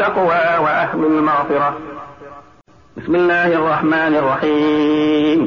التقوى وأهل المغفرة. بسم الله الرحمن الرحيم.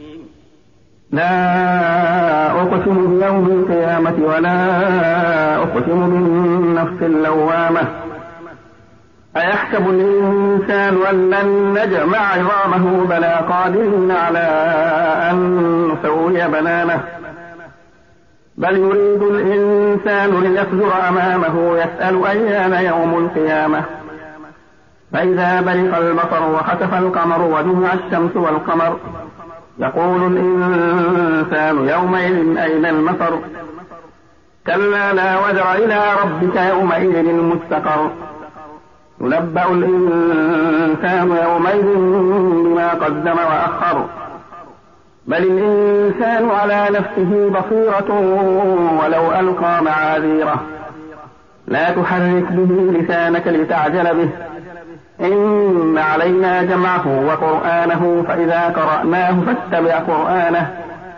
لا أقسم بيوم القيامة ولا أقسم بالنفس اللوامة. أيحسب الإنسان أن لن نجمع عظامه بلى قادرين على أن نسوي بنانه. بل يريد الإنسان ليفجر أمامه يسأل أيان يوم القيامة. فإذا برق البصر وخسف القمر وجمع الشمس والقمر يقول الإنسان يومئذ أين المفر. كلا لا وزر إلى ربك يومئذ المستقر. ينبأ الإنسان يومئذ بما قدم وأخر. بل الإنسان على نفسه بصيرة ولو ألقى معاذيره. لا تحرك به لسانك لتعجل به. إن علينا جمعه وقرآنه فإذا قرأناه فاتبع قرآنه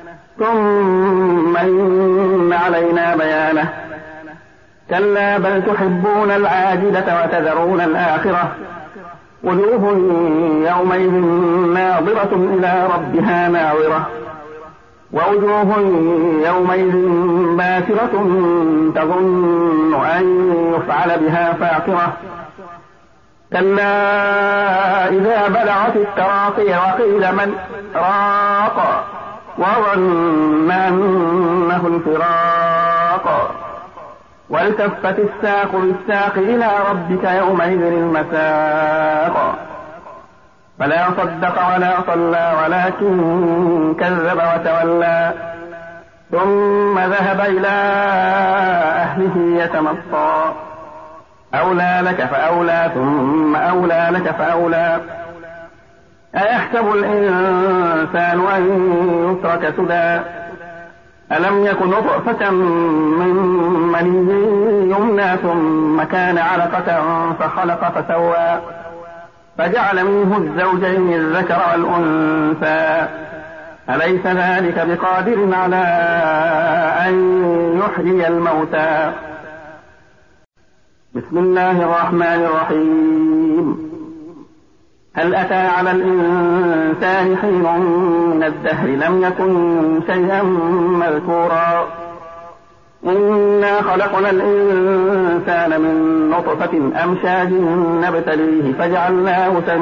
ثم إن علينا بيانه. كلا بل تحبون العاجلة وتذرون الآخرة. وجوه يومئذ ناظرة إلى ربها ناظرة. ووجوه يومئذ باسرة تظن أن يفعل بها فاقرة. كلا إذا بلغت التراقي وقيل من راق وظن أنه الفراق. والتفت الساق بالساق إلى ربك يومئذ المساق. فلا صدق ولا صلى ولكن كذب وتولى ثم ذهب إلى أهله يتمطى. أولى لك فأولى ثم أولى لك فأولى. أيحسب الإنسان أن يترك سدى. ألم يكن نطفة من مني يمنى ثم كان علقة فخلق فسوى فجعل منه الزوجين الذكر والأنثى. أليس ذلك بقادر على أن يحيي الموتى. بسم الله الرحمن الرحيم. هل أتى على الإنسان حين من الدهر لم يكن شيئا مذكورا. إنا خلقنا الإنسان من نطفة أمشاج نبتليه فجعلناه سميعا